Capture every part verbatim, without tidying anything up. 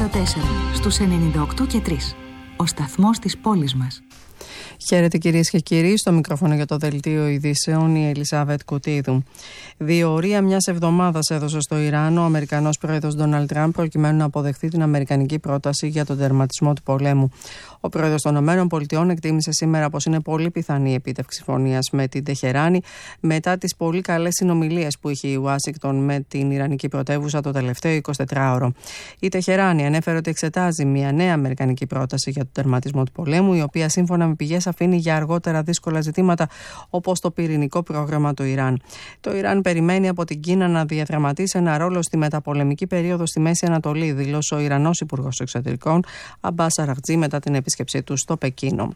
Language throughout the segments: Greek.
ενενήντα τέσσερα στους ενενήντα οκτώ και τρία. Ο σταθμός της πόλης μας. Χαίρετε κυρίες και κύριοι, στο μικρόφωνο για το δελτίο ειδήσεων η Ελισάβετ Κουτίδου. Διορία μιας εβδομάδας έδωσε στο Ιράν ο Αμερικανός πρόεδρος Ντόναλντ Τραμπ προκειμένου να αποδεχθεί την αμερικανική πρόταση για τον τερματισμό του πολέμου. Ο πρόεδρος των ΗΠΑ εκτίμησε σήμερα πως είναι πολύ πιθανή η επίτευξη συμφωνίας με την Τεχεράνη μετά τις πολύ καλές συνομιλίες που είχε η Ουάσιγκτον με την Ιρανική πρωτεύουσα το τελευταίο εικοσιτετράωρο. Η Τεχεράνη ανέφερε ότι εξετάζει μια νέα αμερικανική πρόταση για τον τερματισμό του πολέμου, η οποία σύμφωνα με πηγές αφήνει για αργότερα δύσκολα ζητήματα όπως το πυρηνικό πρόγραμμα του Ιράν. Το Ιράν περιμένει από την Κίνα να διαδραματίσει ένα ρόλο στη μεταπολεμική περίοδο στη Μέση Ανατολή, δήλωσε ο Ιρανός Υπουργός Εξωτερικών Αμπάς Αραχτζή μετά την επίσκεψή του στο Πεκίνο.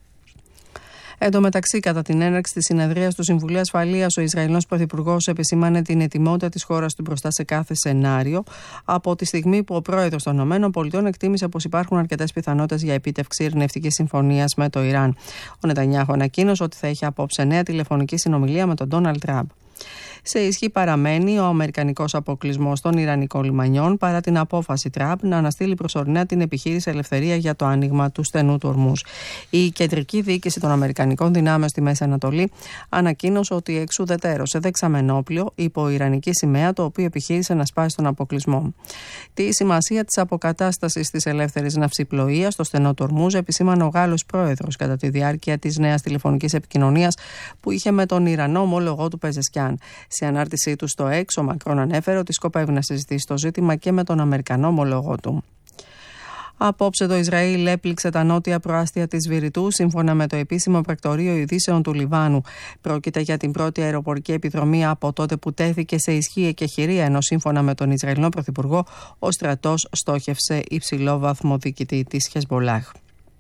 Εν τω μεταξύ, κατά την έναρξη της συνεδρίας του Συμβουλίου Ασφαλείας, ο Ισραηλινός Πρωθυπουργός επισήμανε την ετοιμότητα της χώρας του μπροστά σε κάθε σενάριο, από τη στιγμή που ο πρόεδρος των ΗΠΑ εκτίμησε πως υπάρχουν αρκετές πιθανότητες για επίτευξη ειρηνευτικής συμφωνίας με το Ιράν. Ο Νετανιάχου ανακοίνωσε ότι θα έχει απόψε νέα τηλεφωνική συνομιλία με τον Ντόναλντ Τραμπ. Σε ισχύ παραμένει ο αμερικανικός αποκλεισμός των Ιρανικών λιμανιών παρά την απόφαση Τραμπ να αναστείλει προσωρινά την επιχείρηση Ελευθερία για το άνοιγμα του στενού του Ορμούζ. Η κεντρική διοίκηση των Αμερικανικών δυνάμεων στη Μέση Ανατολή ανακοίνωσε ότι εξουδετέρωσε δεξαμενόπλιο υπό Ιρανική σημαία, το οποίο επιχείρησε να σπάσει τον αποκλεισμό. Τη σημασία της αποκατάστασης της ελεύθερης ναυσιπλοείας στο στενό του Ορμούζ επισήμανε ο Γάλλος πρόεδρος κατά τη διάρκεια της νέας τηλεφωνικής επικοινωνίας που είχε με τον Ιρανό ομόλογό του Πεζεσκιάν. Σε ανάρτησή του στο X, ο Μακρόν ανέφερε ότι σκοπεύει να συζητήσει το ζήτημα και με τον Αμερικανό ομολόγο του. Απόψε το Ισραήλ έπληξε τα νότια προάστια της Βηρητού, σύμφωνα με το επίσημο πρακτορείο ειδήσεων του Λιβάνου. Πρόκειται για την πρώτη αεροπορική επιδρομή από τότε που τέθηκε σε ισχύ η εκεχηρία, ενώ σύμφωνα με τον Ισραηλινό Πρωθυπουργό, ο στρατός στόχευσε υψηλό βαθμό διοικητή της Χεσμολάχ.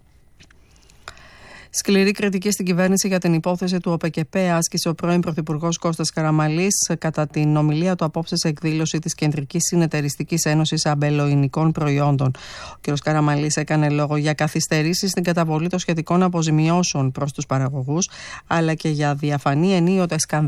Σκληρή κριτική στην κυβέρνηση για την υπόθεση του ΟΠΕΚΕΠΕ άσκησε ο πρώην Πρωθυπουργός Κώστας Καραμανλής κατά την ομιλία του απόψε σε εκδήλωση της Κεντρικής Συνεταιριστικής Ένωσης Αμπελοϊνικών Προϊόντων. Ο κ. Καραμανλής έκανε λόγο για καθυστερήσεις στην καταβολή των σχετικών αποζημιώσεων προς τους παραγωγούς, αλλά και για διαφανή ενίοτε σκανδάλια